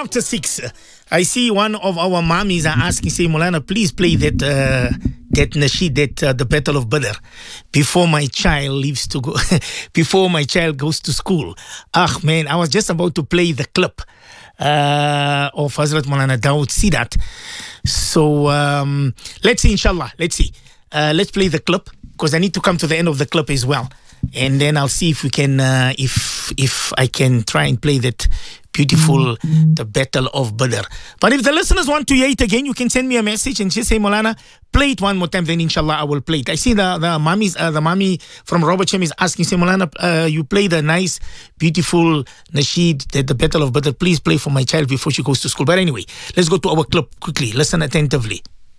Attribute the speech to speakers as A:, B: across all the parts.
A: after 6. I see one of our mommies are asking, say, Molana, please play that nasheed, the Battle of Badr, before my child leaves to go, before my child goes to school. Ah, man, I was just about to play the clip of Hazrat Molana Dawood Sidat. So let's see, inshallah. Let's see. Let's play the clip, because I need to come to the end of the clip as well. And then I'll see if we can, if I can try and play that beautiful, the Battle of Badr. But if the listeners want to hear it again, you can send me a message and just say, Molana, play it one more time, then inshallah I will play it. I see the mommy from Robert Shem is asking, say, Molana, you play the nice, beautiful nasheed, the Battle of Badr. Please play for my child before she goes to school. But anyway, let's go to our clip quickly. Listen attentively.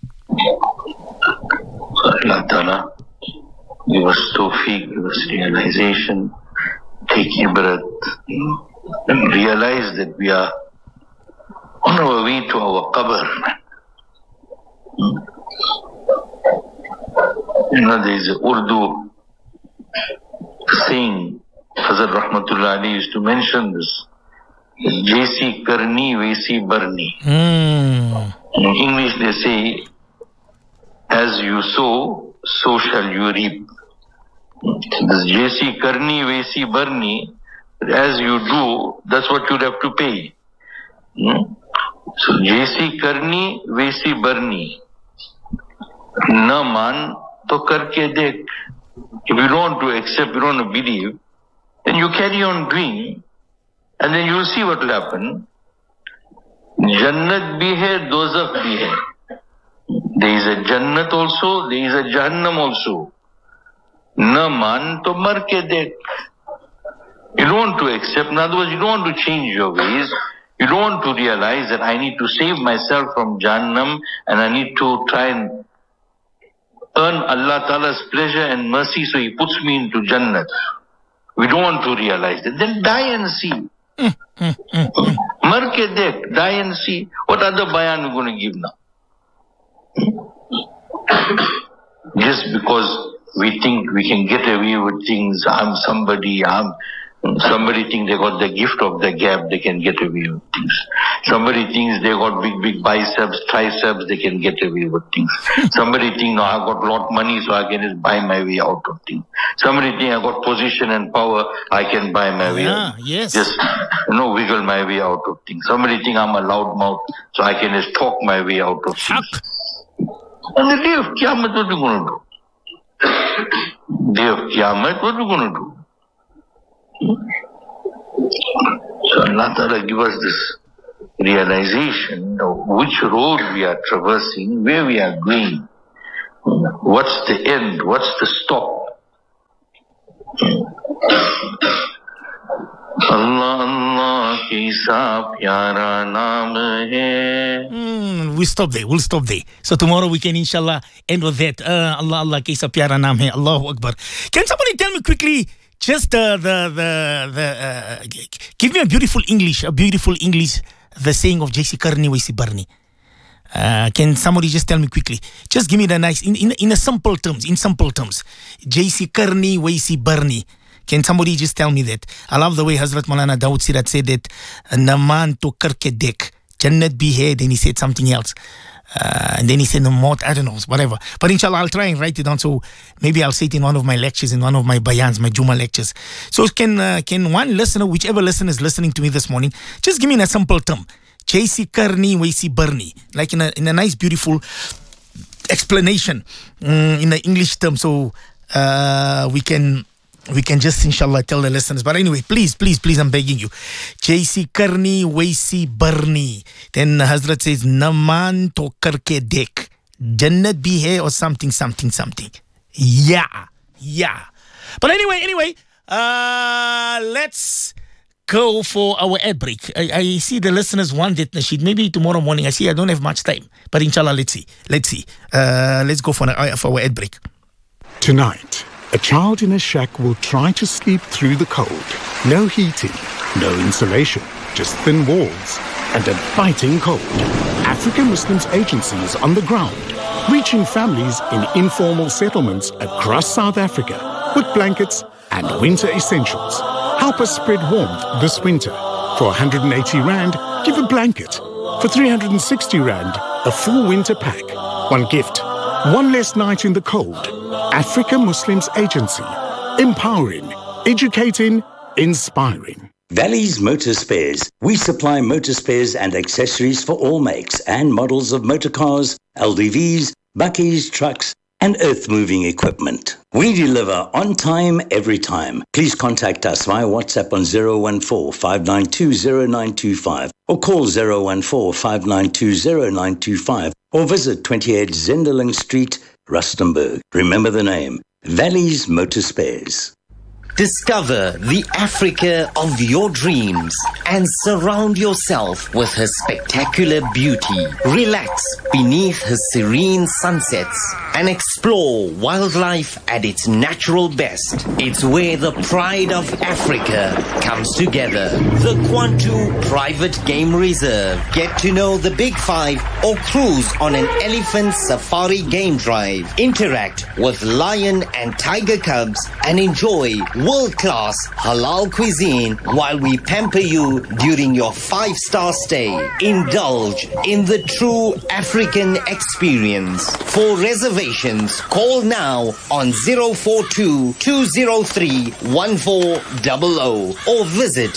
B: Allah Ta'ala, give us tawfiq, give us realization, take ibrat, and realize that we are on our way to our qabr. You know, there is a Urdu saying, Hazrat Rahmatullah Ali used to mention this, Jaisi karni, waisi barni. In English they say, as you sow, so shall you reap. This Jaisi karni, waisi barni, as you do, that's what you have to pay. So, Jaisi karni, waisi barni. Na man, to karke dekh. If you don't want to accept, you don't want to believe, then you carry on doing, and then you will see what will happen. Jannat bhi hai, dozakh bhi hai. There is a Jannat also, there is a Jahannam also. Na man to mar ke dekh. You don't want to accept, in other words, you don't want to change your ways. You don't want to realize that I need to save myself from Jahannam and I need to try and earn Allah Ta'ala's pleasure and mercy, so He puts me into Jannat. We don't want to realize that. Then die and see. Mar ke dekh, die and see. What other bayan are we going to give now? Just because we think we can get away with things, somebody thinks they got the gift of the gab, they can get away with things. Somebody thinks they got big biceps, triceps, they can get away with things. Somebody thinks, no, I got a lot of money, so I can just buy my way out of things. Somebody thinks I got position and power, I can buy my way out.
A: Yes.
B: Just, wiggle my way out of things. Somebody thinks I'm a loud mouth, so I can just talk my way out of things. On the day of Qiyamah, what are we going to do? Day of Qiyamah, what are we going to do? So Allah Ta'ala give us this realization of which road we are traversing, where we are going, what's the end, what's the stop. Allah Allah kaisa pyara naam hai.
A: We'll stop there. So tomorrow we can inshallah end with that. Allah Allah kaisa pyara naam hai. Allahu Akbar. Can somebody tell me quickly, just give me a beautiful English, the saying of Jaisi karni, waisi barni. Can somebody just tell me quickly? Just give me the nice, in a simple terms, Jaisi karni, waisi barni. Can somebody just tell me that? I love the way Hazrat Maulana Dawood Sirat said that, Naman to karke dek, Jannat bhi hai, then he said something else. And then he said, no more, I don't know, whatever. But inshallah, I'll try and write it down. So maybe I'll say it in one of my lectures, in one of my bayans, my Juma lectures. So can one listener, whichever listener is listening to me this morning, just give me in a simple term. Jaisi karni, waisi barni. Like in a nice, beautiful explanation in the English term. So we can just inshallah tell the listeners. But anyway, please, I'm begging you. Jaisi karni, waisi barni. Then Hazrat says, Naman to karke dek. Jannat bhi hai or something. Yeah. But anyway, let's go for our ad break. I see the listeners want that nasheed. Maybe tomorrow morning. I don't have much time. But inshallah, let's see. Let's go for our ad break.
C: Tonight, a child in a shack will try to sleep through the cold. No heating, no insulation, just thin walls and a biting cold. African Muslims Agency is on the ground, reaching families in informal settlements across South Africa with blankets and winter essentials. Help us spread warmth this winter. For 180 Rand, give a blanket. For 360 Rand, a full winter pack. One gift, one less night in the cold. Africa Muslims Agency. Empowering, educating, inspiring.
D: Valley's Motor Spares. We supply motor spares and accessories for all makes and models of motor cars, LDVs, bakkies, trucks, and earth-moving equipment. We deliver on time, every time. Please contact us via WhatsApp on 014-592-0925 or call 014-592-0925 or visit 28 Zenderling Street, Rustenburg. Remember the name, Valley's Motor Spares.
E: Discover the Africa of your dreams and surround yourself with her spectacular beauty. Relax beneath her serene sunsets and explore wildlife at its natural best. It's where the pride of Africa comes together. The Kwantu Private Game Reserve. Get to know the Big Five or cruise on an elephant safari game drive. Interact with lion and tiger cubs and enjoy world-class halal cuisine while we pamper you during your 5-star stay. Indulge in the true African experience. For reservations, call now on 042-203-1400 or visit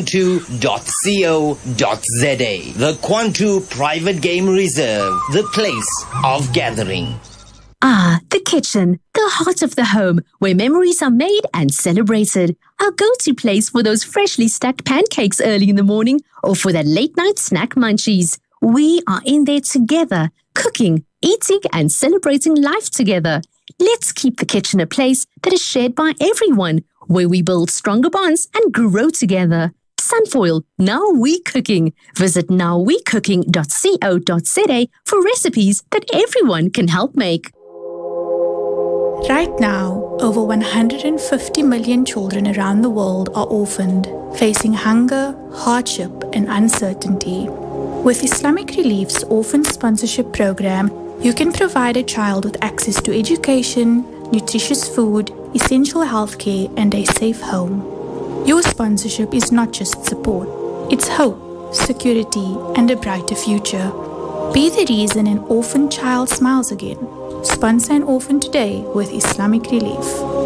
E: kwantu.co.za. The Kwantu Private Game Reserve, the place of gathering.
F: Ah, the kitchen, the heart of the home, where memories are made and celebrated. Our go-to place for those freshly stacked pancakes early in the morning or for that late-night snack munchies. We are in there together, cooking, eating and celebrating life together. Let's keep the kitchen a place that is shared by everyone, where we build stronger bonds and grow together. Sunfoil, Now We Cooking. Visit nowwecooking.co.za for recipes that everyone can help make.
G: Right now, over 150 million children around the world are orphaned, facing hunger, hardship, and uncertainty. With Islamic Relief's Orphan Sponsorship Program, you can provide a child with access to education, nutritious food, essential healthcare, and a safe home. Your sponsorship is not just support, it's hope, security, and a brighter future. Be the reason an orphan child smiles again. Sponsor an orphan today with Islamic Relief.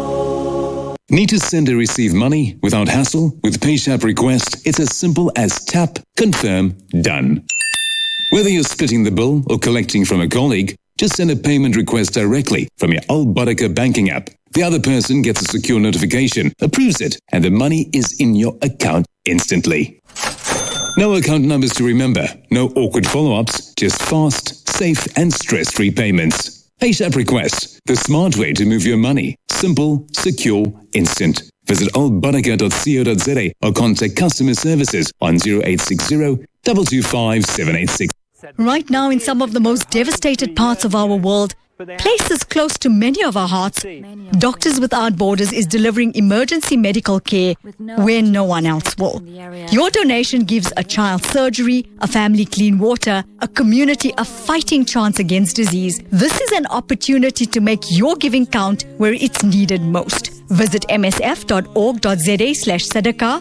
H: Need to send or receive money without hassle? With PayShap Request, it's as simple as tap, confirm, done. Whether you're splitting the bill or collecting from a colleague, just send a payment request directly from your Al Barakah banking app. The other person gets a secure notification, approves it, and the money is in your account instantly. No account numbers to remember, no awkward follow-ups, just fast, safe, and stress-free payments. PayShap Request, the smart way to move your money. Simple, secure, instant. Visit albarakah.co.za or contact customer services on 0860 225 786.
I: Right now, in some of the most devastated parts of our world, places close to many of our hearts, Doctors Without Borders is delivering emergency medical care where no one else will. Your donation gives a child surgery, a family clean water, a community a fighting chance against disease. This is an opportunity to make your giving count where it's needed most. Visit msf.org.za/sadaqah